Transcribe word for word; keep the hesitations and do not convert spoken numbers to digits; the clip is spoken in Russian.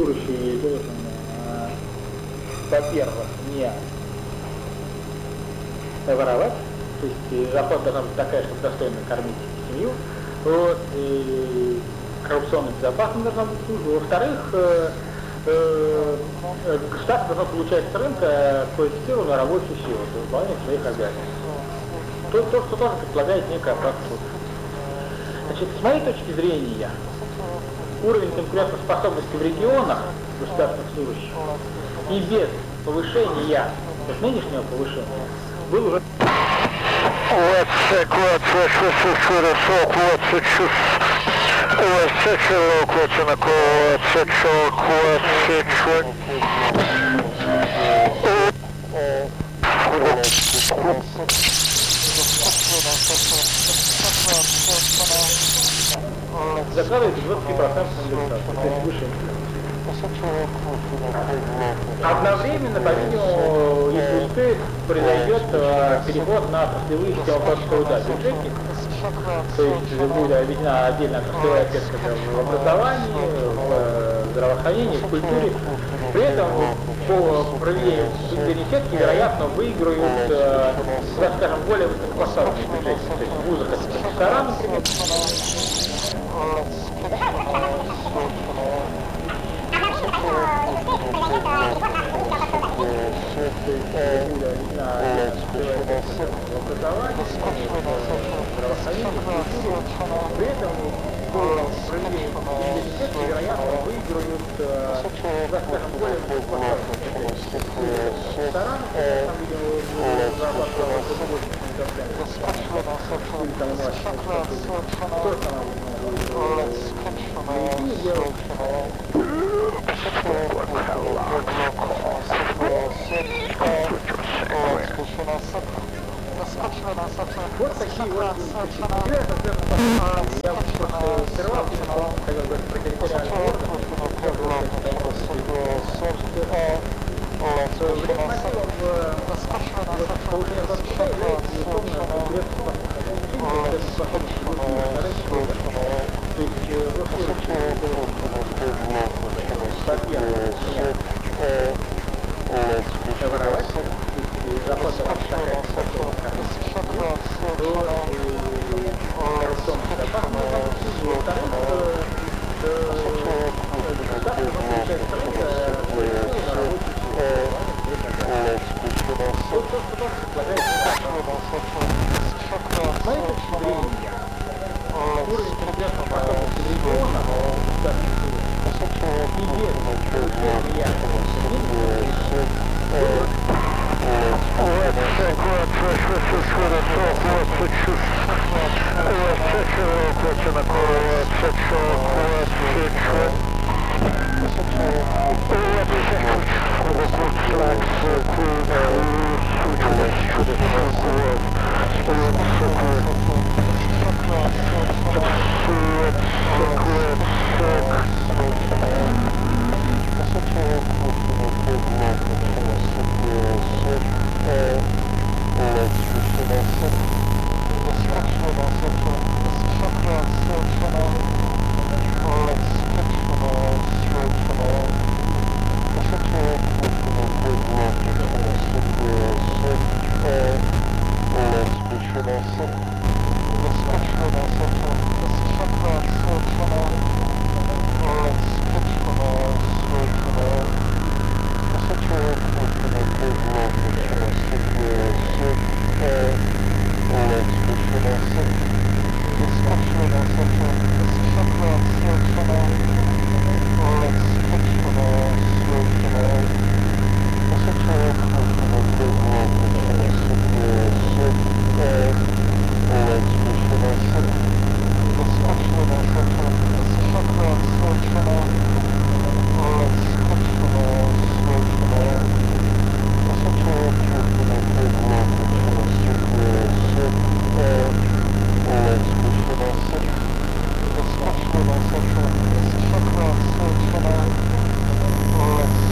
служащий должен, во-первых, не воровать, то есть зарплата должна быть такая, чтобы достойно кормить семью, вот, и коррупционно безопасно должна быть служба. Во-вторых, э, э, государство должно получать с рынка квалифицированную рабочую силу для выполнения своих обязанностей. То, то, что тоже предполагает некая оплата труда. Значит, с моей точки зрения, уровень конкурентоспособности в регионах государственных служащих и без повышения, то есть нынешнего повышения, был уже... Закладывается двадцать три процента индексации, то есть выше инфляции. Одновременно, по-видимому, если успеет, произойдет э, переход на отраслевые системы труда, бюджетник, то есть будет введена отдельная отраслевая ответка в образовании, в здравоохранении, в культуре. При этом по проведению бюджетки, вероятно, выиграют, э, скажем, более высокопоставленные бюджетники, то есть в вузах это профессора, например. При этом вероятно выиграют, скажем, более высокопоставленные рестораны, там, видимо, зарабатывают вот такие вот я просто сперва хотел говорить про территориальный орган, повышение зарплаты является безусловно то есть воровать, и зарплата такая, уровень конкурентоспособности региона и без повышения Let's